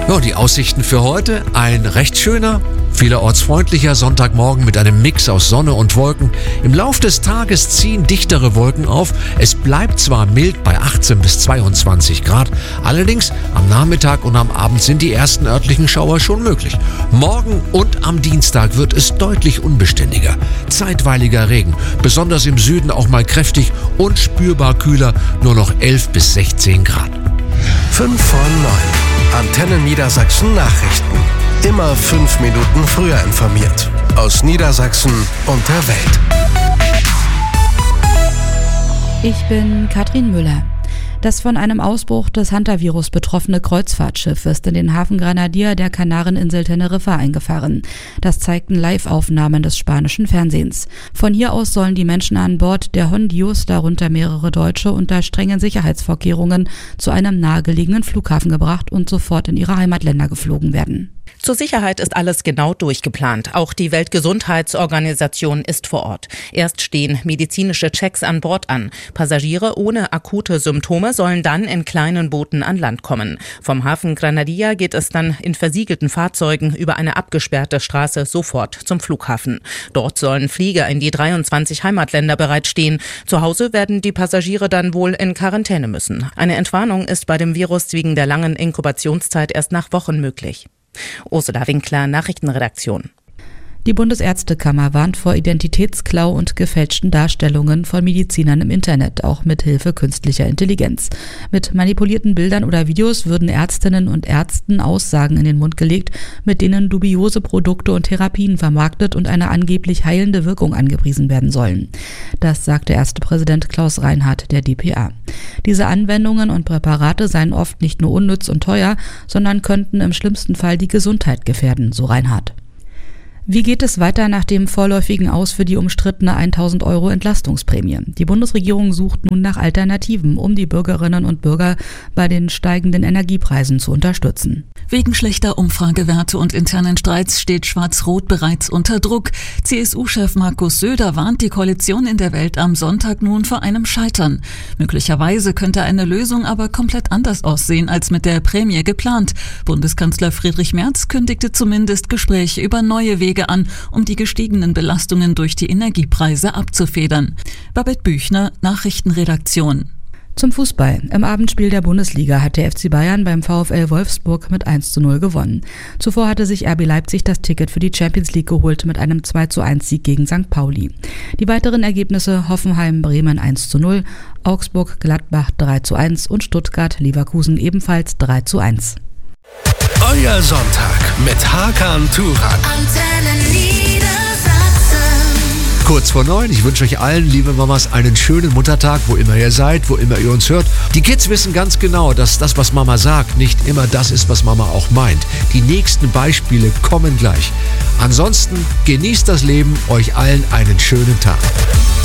Ja, die Aussichten für heute: ein recht schöner, vielerorts freundlicher Sonntagmorgen mit einem Mix aus Sonne und Wolken. Im Lauf des Tages ziehen dichtere Wolken auf. Es bleibt zwar mild bei 18 bis 22 Grad, allerdings am Nachmittag und am Abend sind die ersten örtlichen Schauer schon möglich. Morgen und am Dienstag wird es deutlich unbeständiger. Zeitweiliger Regen, besonders im Süden auch mal kräftig und spürbar kühler, nur noch 11 bis 16 Grad. 5 vor 9. Antenne Niedersachsen Nachrichten. Immer 5 Minuten früher informiert. Aus Niedersachsen und der Welt. Ich bin Katrin Müller. Das von einem Ausbruch des Hantavirus betroffene Kreuzfahrtschiff ist in den Hafen Granadilla der Kanareninsel Teneriffa eingefahren. Das zeigten Live-Aufnahmen des spanischen Fernsehens. Von hier aus sollen die Menschen an Bord der Hondius, darunter mehrere Deutsche, unter strengen Sicherheitsvorkehrungen zu einem nahegelegenen Flughafen gebracht und sofort in ihre Heimatländer geflogen werden. Zur Sicherheit ist alles genau durchgeplant. Auch die Weltgesundheitsorganisation ist vor Ort. Erst stehen medizinische Checks an Bord an. Passagiere ohne akute Symptome sollen dann in kleinen Booten an Land kommen. Vom Hafen Granadilla geht es dann in versiegelten Fahrzeugen über eine abgesperrte Straße sofort zum Flughafen. Dort sollen Flieger in die 23 Heimatländer bereitstehen. Zu Hause werden die Passagiere dann wohl in Quarantäne müssen. Eine Entwarnung ist bei dem Virus wegen der langen Inkubationszeit erst nach Wochen möglich. Ursula Winkler, Nachrichtenredaktion. Die Bundesärztekammer warnt vor Identitätsklau und gefälschten Darstellungen von Medizinern im Internet, auch mit Hilfe künstlicher Intelligenz. Mit manipulierten Bildern oder Videos würden Ärztinnen und Ärzten Aussagen in den Mund gelegt, mit denen dubiose Produkte und Therapien vermarktet und eine angeblich heilende Wirkung angepriesen werden sollen. Das sagte Ärztepräsident Klaus Reinhardt der dpa. Diese Anwendungen und Präparate seien oft nicht nur unnütz und teuer, sondern könnten im schlimmsten Fall die Gesundheit gefährden, so Reinhardt. Wie geht es weiter nach dem vorläufigen Aus für die umstrittene 1.000 € Entlastungsprämie? Die Bundesregierung sucht nun nach Alternativen, um die Bürgerinnen und Bürger bei den steigenden Energiepreisen zu unterstützen. Wegen schlechter Umfragewerte und internen Streits steht Schwarz-Rot bereits unter Druck. CSU-Chef Markus Söder warnt die Koalition in der Welt am Sonntag nun vor einem Scheitern. Möglicherweise könnte eine Lösung aber komplett anders aussehen als mit der Prämie geplant. Bundeskanzler Friedrich Merz kündigte zumindest Gespräche über neue Wege an, um die gestiegenen Belastungen durch die Energiepreise abzufedern. Babette Büchner, Nachrichtenredaktion. Zum Fußball. Im Abendspiel der Bundesliga hat der FC Bayern beim VfL Wolfsburg mit 1:0 gewonnen. Zuvor hatte sich RB Leipzig das Ticket für die Champions League geholt mit einem 2:1 Sieg gegen St. Pauli. Die weiteren Ergebnisse: Hoffenheim-Bremen 1:0, Augsburg-Gladbach 3:1 und Stuttgart-Leverkusen ebenfalls 3:1. Euer Sonntag mit Hakan Turan. Antenne Niedersachsen. Kurz vor 9. Ich wünsche euch allen, liebe Mamas, einen schönen Muttertag, wo immer ihr seid, wo immer ihr uns hört. Die Kids wissen ganz genau, dass das, was Mama sagt, nicht immer das ist, was Mama auch meint. Die nächsten Beispiele kommen gleich. Ansonsten genießt das Leben, euch allen einen schönen Tag.